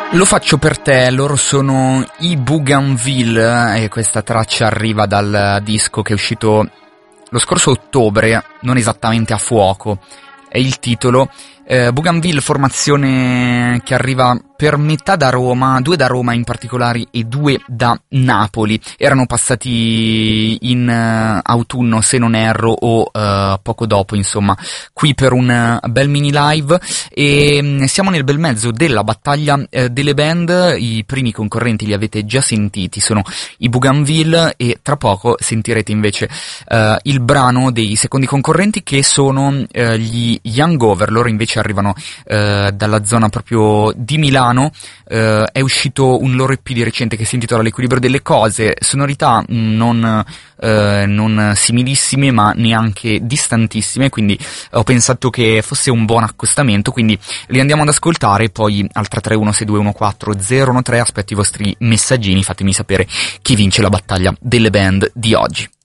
Lo faccio per te, loro sono i Bougainville e questa traccia arriva dal disco che è uscito lo scorso ottobre, non esattamente a fuoco, è il titolo. Bougainville, formazione che arriva per metà da Roma, 2 da Roma in particolare e 2 da Napoli. Erano passati in autunno, se non erro, o poco dopo, insomma, qui per un bel mini live. E siamo nel bel mezzo della battaglia delle band. I primi concorrenti li avete già sentiti, sono i Bougainville, e tra poco sentirete invece il brano dei secondi concorrenti, che sono gli Young Over. Loro invece arrivano dalla zona proprio di Milano. È uscito un loro EP di recente che si intitola L'equilibrio delle cose, sonorità non similissime ma neanche distantissime, quindi ho pensato che fosse un buon accostamento, quindi li andiamo ad ascoltare. Poi al 331-6214-013 aspetto i vostri messaggini, fatemi sapere chi vince la battaglia delle band di oggi.